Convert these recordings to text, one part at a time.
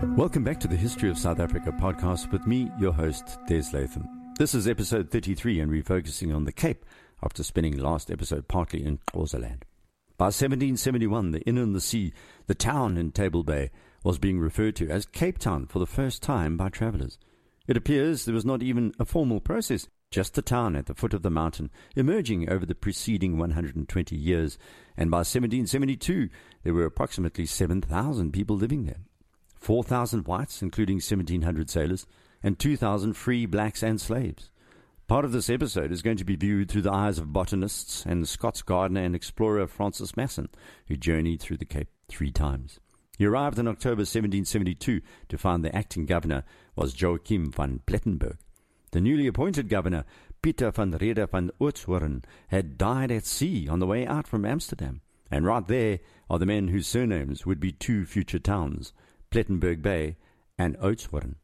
Welcome back to the History of South Africa podcast with me, your host, Des Latham. This is episode 33 and we're focusing on the Cape after spending last episode partly in Xhosaland. By 1771, the inn on the sea, the town in Table Bay, was being referred to as Cape Town for the first time by travellers. It appears there was not even a formal process, just the town at the foot of the mountain, emerging over the preceding 120 years, and by 1772 there were approximately 7,000 people living there. 4,000 whites, including 1,700 sailors, and 2,000 free blacks and slaves. Part of this episode is going to be viewed through the eyes of botanists and Scots gardener and explorer Francis Masson, who journeyed through the Cape 3 times. He arrived in October 1772 to find the acting governor was Joachim van Plettenberg. The newly appointed governor, Pieter van Rede van Oudtshoorn, had died at sea on the way out from Amsterdam. And right there are the men whose surnames would be 2 future towns, Plettenberg Bay and Oudtshoorn.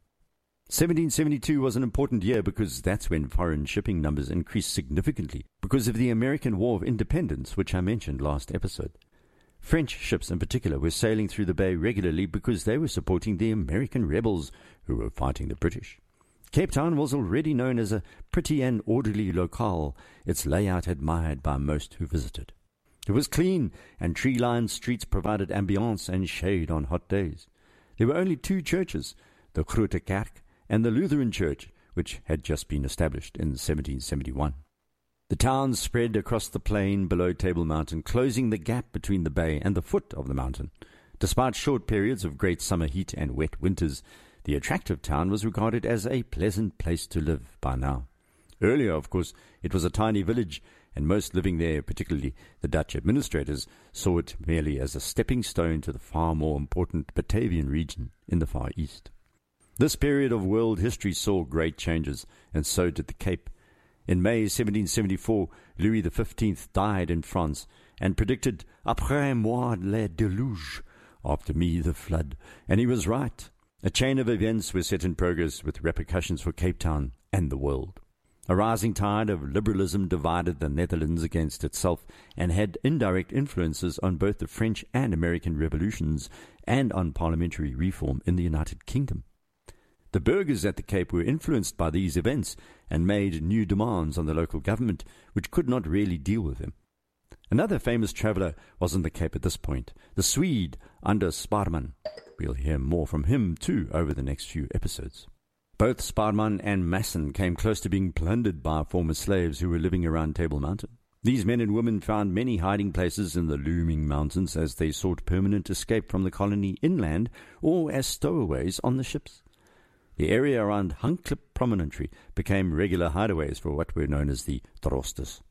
1772 was an important year because that's when foreign shipping numbers increased significantly because of the American War of Independence, which I mentioned last episode. French ships in particular were sailing through the bay regularly because they were supporting the American rebels who were fighting the British. Cape Town was already known as a pretty and orderly locale, its layout admired by most who visited. It was clean, and tree-lined streets provided ambiance and shade on hot days. There were only 2 churches, the Grote Kerk and the Lutheran Church, which had just been established in 1771. The town spread across the plain below Table Mountain, closing the gap between the bay and the foot of the mountain. Despite short periods of great summer heat and wet winters, the attractive town was regarded as a pleasant place to live by now. Earlier, of course, it was a tiny village, and most living there, particularly the Dutch administrators, saw it merely as a stepping stone to the far more important Batavian region in the Far East. This period of world history saw great changes, and so did the Cape. In May 1774, Louis XV died in France and predicted "Après moi le déluge," after me the flood, and he was right. A chain of events were set in progress with repercussions for Cape Town and the world. A rising tide of liberalism divided the Netherlands against itself and had indirect influences on both the French and American revolutions and on parliamentary reform in the United Kingdom. The burghers at the Cape were influenced by these events and made new demands on the local government, which could not really deal with them. Another famous traveller was on the Cape at this point, the Swede Anders Sparrman. We'll hear more from him too over the next few episodes. Both Sparrman and Masson came close to being plundered by former slaves who were living around Table Mountain. These men and women found many hiding places in the looming mountains as they sought permanent escape from the colony inland or as stowaways on the ships. The area around Hunklip Promontory became regular hideaways for what were known as the Trosters.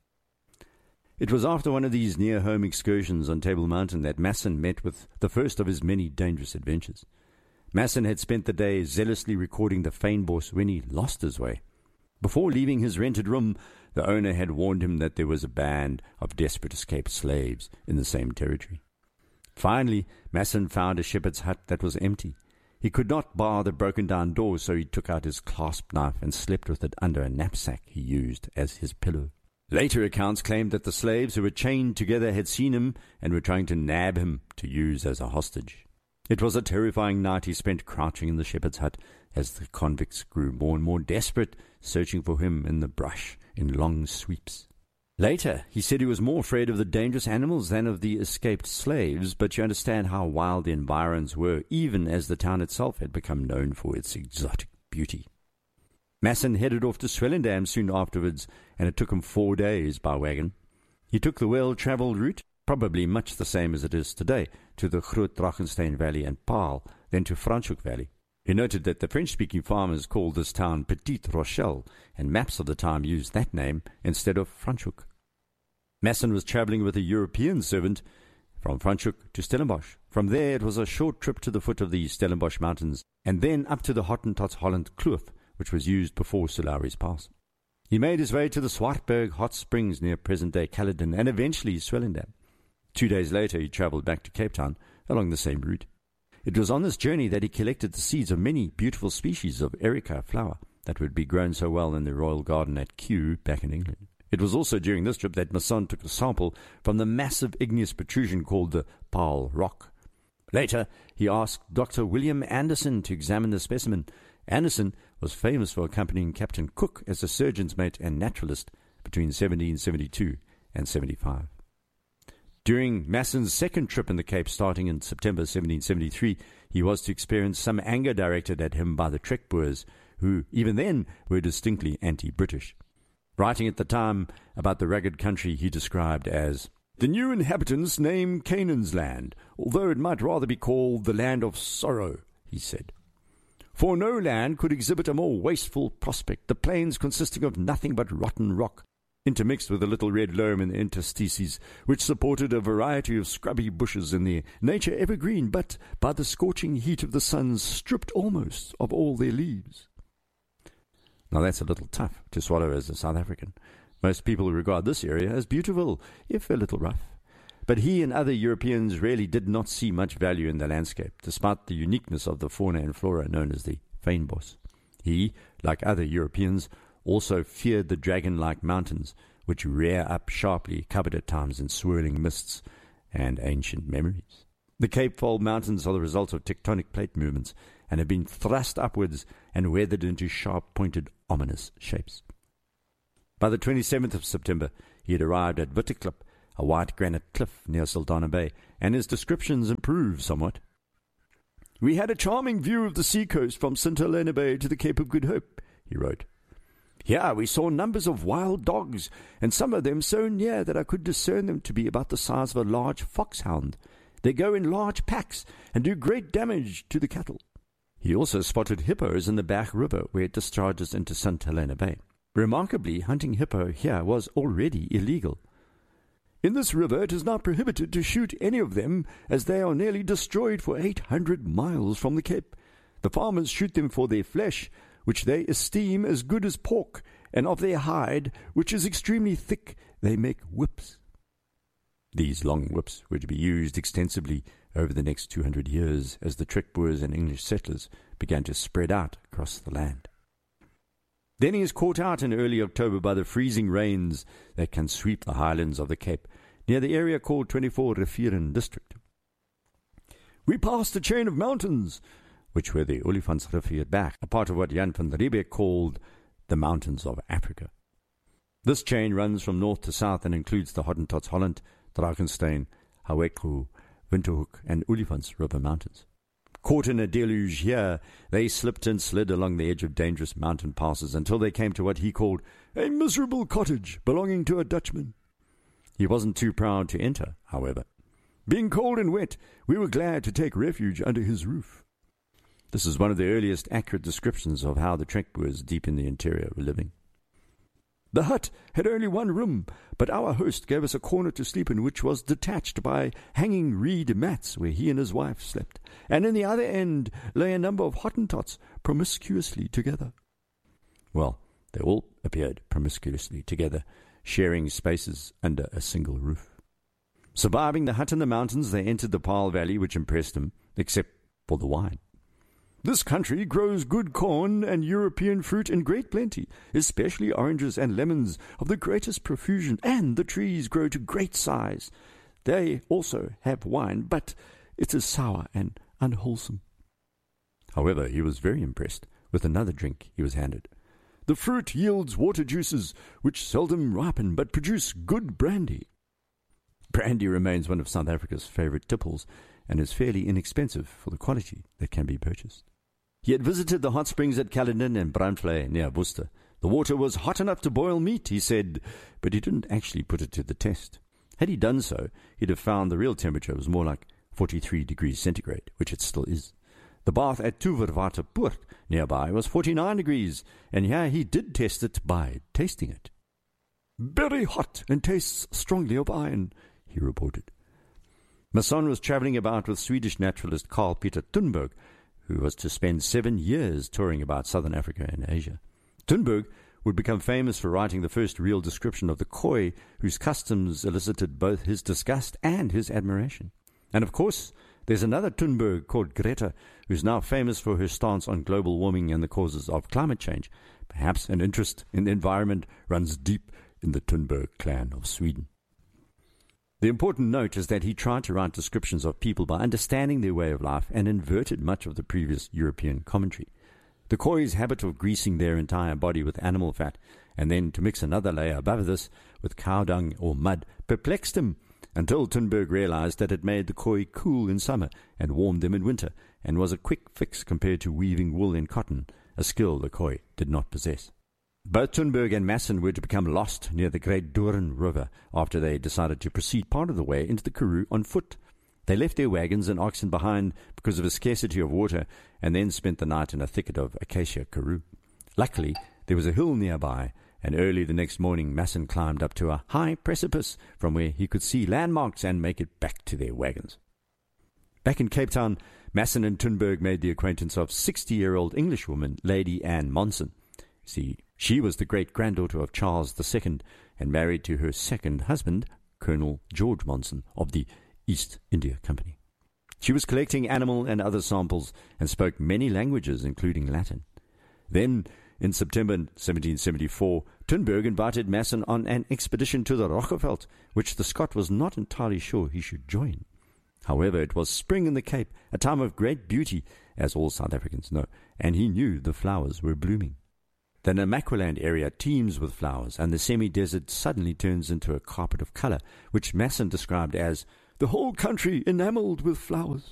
It was after one of these near-home excursions on Table Mountain that Masson met with the first of his many dangerous adventures. Masson had spent the day zealously recording the Fynbos when he lost his way. Before leaving his rented room, the owner had warned him that there was a band of desperate escaped slaves in the same territory. Finally, Masson found a shepherd's hut that was empty. He could not bar the broken-down door, so he took out his clasp knife and slept with it under a knapsack he used as his pillow. Later accounts claimed that the slaves who were chained together had seen him and were trying to nab him to use as a hostage. It was a terrifying night he spent crouching in the shepherd's hut as the convicts grew more and more desperate, searching for him in the brush in long sweeps. Later, he said he was more afraid of the dangerous animals than of the escaped slaves, but you understand how wild the environs were, even as the town itself had become known for its exotic beauty. Masson headed off to Swellendam soon afterwards, and it took him 4 days by wagon. He took the well-travelled route, probably much the same as it is today, to the Groot Drakenstein Valley and Paarl, then to Franschhoek Valley. He noted that the French-speaking farmers called this town Petite Rochelle, and maps of the time used that name instead of Franschhoek. Masson was travelling with a European servant from Franschhoek to Stellenbosch. From there it was a short trip to the foot of the Stellenbosch Mountains, and then up to the Hottentots Holland Kloof, which was used before Sulari's Pass. He made his way to the Swartberg hot springs near present-day Caledon, and eventually Swellendam. 2 days later he travelled back to Cape Town along the same route. It was on this journey that he collected the seeds of many beautiful species of erica flower that would be grown so well in the Royal Garden at Kew back in England. It was also during this trip that Masson took a sample from the massive igneous protrusion called the Paarl Rock. Later, he asked Dr. William Anderson to examine the specimen. Anderson was famous for accompanying Captain Cook as a surgeon's mate and naturalist between 1772 and 75. During Masson's second trip in the Cape, starting in September 1773, he was to experience some anger directed at him by the Trek Boers, who, even then, were distinctly anti-British. Writing at the time about the rugged country he described as, "The new inhabitants name Canaan's land, although it might rather be called the land of sorrow," he said. "For no land could exhibit a more wasteful prospect, the plains consisting of nothing but rotten rock, intermixed with a little red loam in the interstices, which supported a variety of scrubby bushes in their nature evergreen, but by the scorching heat of the sun stripped almost of all their leaves." Now that's a little tough to swallow as a South African. Most people regard this area as beautiful, if a little rough. But he and other Europeans really did not see much value in the landscape, despite the uniqueness of the fauna and flora known as the fynbos. He, like other Europeans, also feared the dragon-like mountains, which rear up sharply, covered at times in swirling mists and ancient memories. The Cape Fold Mountains are the result of tectonic plate movements and have been thrust upwards and weathered into sharp-pointed, ominous shapes. By the 27th of September, he had arrived at Witteklip, a white granite cliff near Saldanha Bay, and his descriptions improved somewhat. "We had a charming view of the sea-coast from St. Helena Bay to the Cape of Good Hope," he wrote. "Here we saw numbers of wild dogs, and some of them so near that I could discern them to be about the size of a large foxhound. They go in large packs and do great damage to the cattle." He also spotted hippos in the Bach River, where it discharges into St. Helena Bay. Remarkably, hunting hippo here was already illegal. "In this river it is now prohibited to shoot any of them, as they are nearly destroyed for 800 miles from the Cape. The farmers shoot them for their flesh, which they esteem as good as pork, and of their hide, which is extremely thick, they make whips." These long whips were to be used extensively over the next 200 years as the Trek Boers and English settlers began to spread out across the land. Then he is caught out in early October by the freezing rains that can sweep the highlands of the Cape, near the area called 24 Rivieren District. "We passed a chain of mountains," which were the Olifantsrivier at Bach, a part of what Jan van Riebeeck called the Mountains of Africa. This chain runs from north to south and includes the Hottentots Holland, Drakenstein, Hawekru, Winterhoek, and Olifants River Mountains. Caught in a deluge here, they slipped and slid along the edge of dangerous mountain passes until they came to what he called a miserable cottage belonging to a Dutchman. He wasn't too proud to enter, however. Being cold and wet, we were glad to take refuge under his roof. This is one of the earliest accurate descriptions of how the Trek Boers deep in the interior were living. "The hut had only one room, but our host gave us a corner to sleep in, which was detached by hanging reed mats where he and his wife slept, and in the other end lay a number of Hottentots promiscuously together." Well, they all appeared promiscuously together, sharing spaces under a single roof. Surviving the hut in the mountains, they entered the Paarl Valley, which impressed them, except for the wine. "This country grows good corn and European fruit in great plenty, especially oranges and lemons of the greatest profusion, and the trees grow to great size. They also have wine, but it is sour and unwholesome." However, he was very impressed with another drink he was handed. "The fruit yields water juices, which seldom ripen, but produce good brandy." Brandy remains one of South Africa's favorite tipples, and is fairly inexpensive for the quality that can be purchased. He had visited the hot springs at Caledon and Braunfley near Worcester. The water was hot enough to boil meat, he said, but he didn't actually put it to the test. Had he done so, he'd have found the real temperature was more like 43 degrees centigrade, which it still is. The bath at Tuverwaterpoort nearby was 49 degrees, and here he did test it by tasting it. "Very hot and tastes strongly of iron," he reported. Masson was travelling about with Swedish naturalist Carl Peter Thunberg, who was to spend 7 years touring about southern Africa and Asia. Thunberg would become famous for writing the first real description of the Khoi, whose customs elicited both his disgust and his admiration. And of course, there's another Thunberg called Greta, who's now famous for her stance on global warming and the causes of climate change. Perhaps an interest in the environment runs deep in the Thunberg clan of Sweden. The important note is that he tried to write descriptions of people by understanding their way of life and inverted much of the previous European commentary. The Khoi's habit of greasing their entire body with animal fat and then to mix another layer above this with cow dung or mud perplexed him until Thunberg realized that it made the Khoi cool in summer and warmed them in winter and was a quick fix compared to weaving wool in cotton, a skill the Khoi did not possess. Both Thunberg and Masson were to become lost near the Great Doorn River after they decided to proceed part of the way into the Karoo on foot. They left their wagons and oxen behind because of a scarcity of water and then spent the night in a thicket of acacia karoo. Luckily, there was a hill nearby, and early the next morning Masson climbed up to a high precipice from where he could see landmarks and make it back to their wagons. Back in Cape Town, Masson and Thunberg made the acquaintance of 60-year-old Englishwoman Lady Anne Monson. See, she was the great-granddaughter of Charles II and married to her second husband, Colonel George Monson of the East India Company. She was collecting animal and other samples and spoke many languages, including Latin. Then, in September 1774, Thunberg invited Masson on an expedition to the Roggeveld, which the Scot was not entirely sure he should join. However, it was spring in the Cape, a time of great beauty, as all South Africans know, and he knew the flowers were blooming. The Namaqualand area teems with flowers, and the semi-desert suddenly turns into a carpet of color, which Masson described as the whole country enameled with flowers.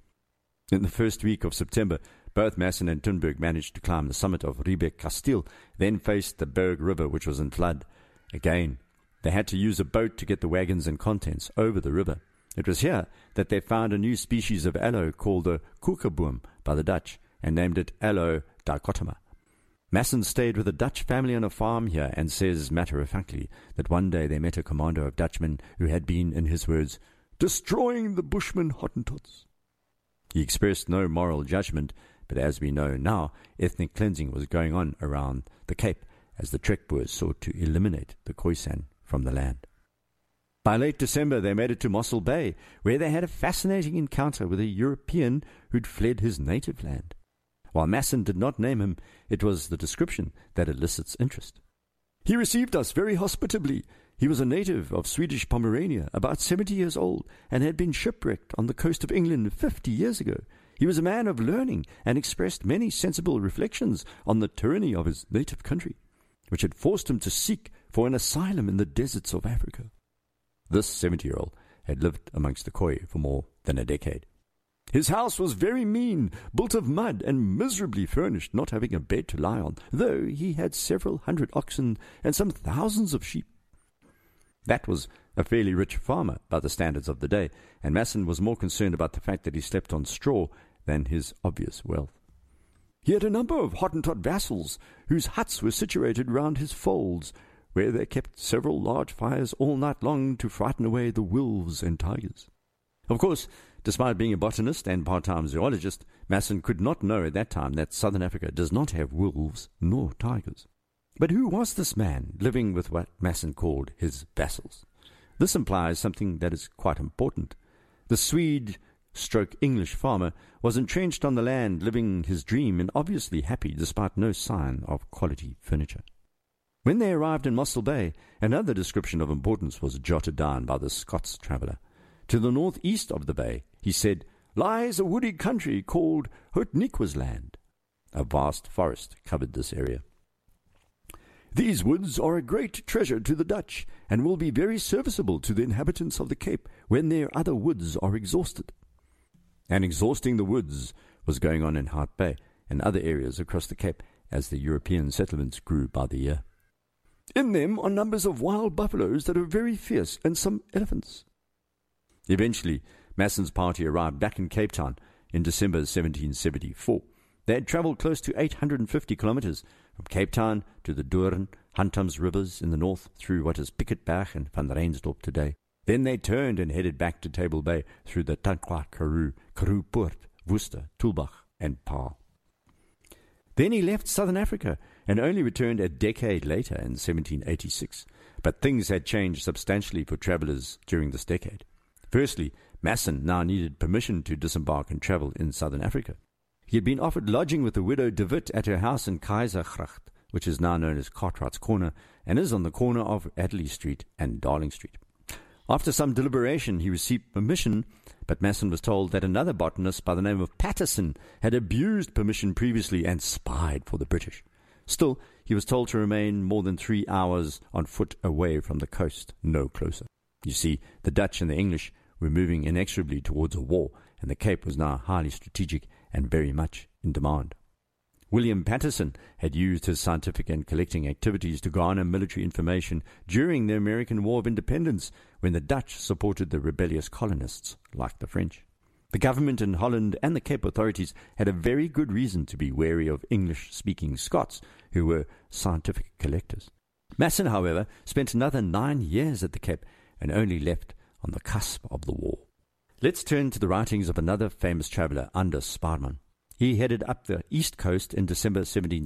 In the first week of September, both Masson and Thunberg managed to climb the summit of Riebeek Kasteel, then faced the Berg River, which was in flood. Again, they had to use a boat to get the wagons and contents over the river. It was here that they found a new species of aloe called the koekenboom by the Dutch, and named it Aloe dichotoma. Masson stayed with a Dutch family on a farm here and says matter-of-factly that one day they met a commando of Dutchmen who had been, in his words, destroying the Bushmen Hottentots. He expressed no moral judgment, but as we know now, ethnic cleansing was going on around the Cape as the Trek Boers sought to eliminate the Khoisan from the land. By late December, they made it to Mossel Bay, where they had a fascinating encounter with a European who'd fled his native land. While Masson did not name him, it was the description that elicits interest. He received us very hospitably. He was a native of Swedish Pomerania, about 70 years old, and had been shipwrecked on the coast of England 50 years ago. He was a man of learning and expressed many sensible reflections on the tyranny of his native country, which had forced him to seek for an asylum in the deserts of Africa. This 70-year-old had lived amongst the Khoi for more than a decade. His house was very mean, built of mud and miserably furnished, not having a bed to lie on, though he had several hundred oxen and some thousands of sheep. That was a fairly rich farmer by the standards of the day, and Masson was more concerned about the fact that he slept on straw than his obvious wealth. He had a number of Hottentot vassals, whose huts were situated round his folds, where they kept several large fires all night long to frighten away the wolves and tigers. Of course, despite being a botanist and part-time zoologist, Masson could not know at that time that Southern Africa does not have wolves nor tigers. But who was this man living with what Masson called his vassals? This implies something that is quite important. The Swede-English farmer was entrenched on the land, living his dream and obviously happy despite no sign of quality furniture. When they arrived in Mossel Bay, another description of importance was jotted down by the Scots traveller. To the northeast of the bay, he said, lies a woody country called Houtniqua's land. A vast forest covered this area. These woods are a great treasure to the Dutch, and will be very serviceable to the inhabitants of the Cape when their other woods are exhausted. And exhausting the woods was going on in Hout Bay and other areas across the Cape as the European settlements grew by the year. In them are numbers of wild buffaloes that are very fierce, and some elephants. Eventually, Masson's party arrived back in Cape Town in December 1774. They had travelled close to 850 kilometres from Cape Town to the Doorn, Huntums rivers in the north through what is Piketberg and Van Reinsdorp today. Then they turned and headed back to Table Bay through the Tankwa Karoo, Karoopoort, Worcester, Tulbagh and Paarl. Then he left Southern Africa and only returned a decade later in 1786. But things had changed substantially for travellers during this decade. Firstly, Masson now needed permission to disembark and travel in Southern Africa. He had been offered lodging with the widow De Wit at her house in Kaisergracht, which is now known as Cartwright's Corner, and is on the corner of Adderley Street and Darling Street. After some deliberation, he received permission, but Masson was told that another botanist by the name of Patterson had abused permission previously and spied for the British. Still, he was told to remain more than 3 hours on foot away from the coast, no closer. You see, the Dutch and the English were moving inexorably towards a war, and the Cape was now highly strategic and very much in demand. William Patterson had used his scientific and collecting activities to garner military information during the American War of Independence, when the Dutch supported the rebellious colonists, like the French. The government in Holland and the Cape authorities had a very good reason to be wary of English-speaking Scots, who were scientific collectors. Masson, however, spent another 9 years at the Cape and only left on the cusp of the war. Let's turn to the writings of another famous traveller, Anders Sparrman. He headed up the east coast in December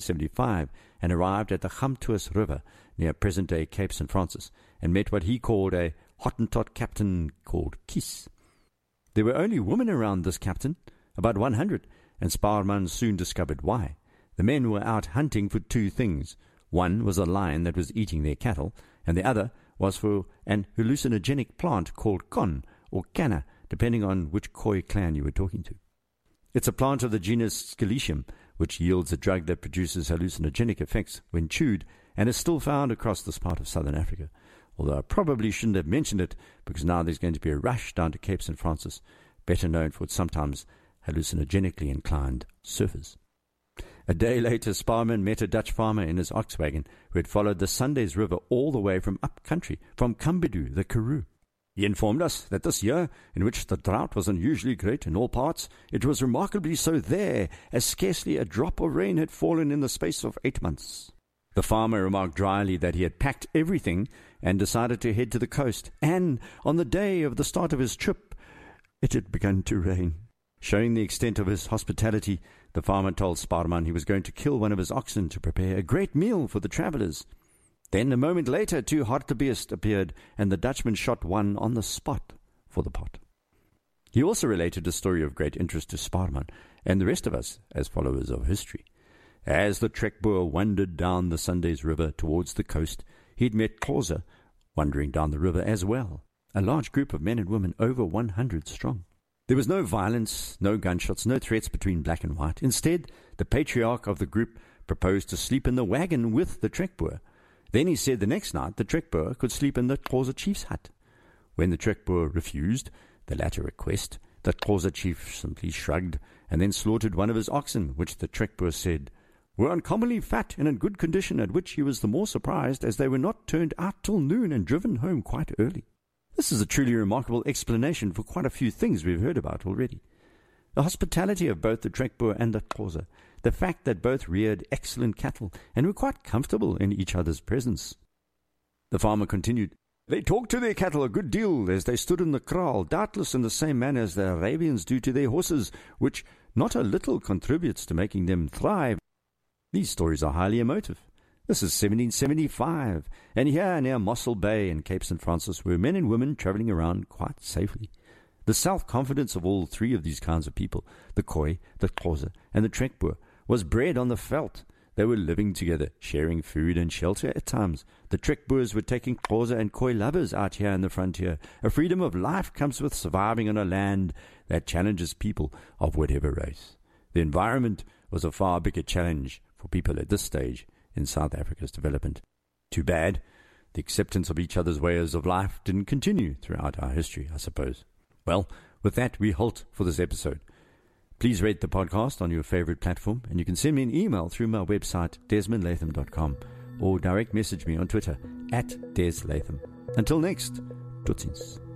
1775 and arrived at the Gamtoos River near present-day Cape St. Francis and met what he called a Hottentot captain called Kies. There were only women around this captain, about 100, and Sparrman soon discovered why. The men were out hunting for 2 things. One was a lion that was eating their cattle, and the other was for an hallucinogenic plant called con or canna, depending on which Khoi clan you were talking to. It's a plant of the genus Sciletium, which yields a drug that produces hallucinogenic effects when chewed and is still found across this part of southern Africa. Although I probably shouldn't have mentioned it, because now there's going to be a rush down to Cape St. Francis, better known for its sometimes hallucinogenically inclined surfers. A day later, Sparrman met a Dutch farmer in his ox wagon who had followed the Sundays River all the way from up country, from Kambedu, the Karoo. He informed us that this year, in which the drought was unusually great in all parts, it was remarkably so there, as scarcely a drop of rain had fallen in the space of 8 months. The farmer remarked dryly that he had packed everything and decided to head to the coast, and on the day of the start of his trip, it had begun to rain. Showing the extent of his hospitality, the farmer told Sparrman he was going to kill one of his oxen to prepare a great meal for the travellers. Then, a moment later, 2 hartebeest appeared, and the Dutchman shot one on the spot for the pot. He also related a story of great interest to Sparrman and the rest of us as followers of history. As the Trekboer wandered down the Sundays River towards the coast, he had met Xhosa wandering down the river as well, a large group of men and women over 100 strong. There was no violence, no gunshots, no threats between black and white. Instead, the patriarch of the group proposed to sleep in the wagon with the Trekboer. Then he said the next night the Trekboer could sleep in the Xhosa chief's hut. When the Trekboer refused the latter request, the Xhosa chief simply shrugged and then slaughtered one of his oxen, which the Trekboer said were uncommonly fat and in good condition, at which he was the more surprised as they were not turned out till noon and driven home quite early. This is a truly remarkable explanation for quite a few things we've heard about already. The hospitality of both the Trekboer and the Xhosa, the fact that both reared excellent cattle and were quite comfortable in each other's presence. The farmer continued, They talked to their cattle a good deal as they stood in the kraal, doubtless in the same manner as the Arabians do to their horses, which not a little contributes to making them thrive. These stories are highly emotive. This is 1775, and here near Mossel Bay in Cape St. Francis were men and women travelling around quite safely. The self-confidence of all 3 of these kinds of people, the Khoi, the Xhosa, and the Trekboer, was bred on the veld. They were living together, sharing food and shelter at times. The Trekboers were taking Xhosa and Khoi lovers out here in the frontier. A freedom of life comes with surviving on a land that challenges people of whatever race. The environment was a far bigger challenge for people at this stage in South Africa's development. Too bad the acceptance of each other's ways of life didn't continue throughout our history, I suppose. Well, with that, we halt for this episode. Please rate the podcast on your favorite platform, and you can send me an email through my website, desmondlatham.com, or direct message me on Twitter, @DesLatham. Until next, totsiens.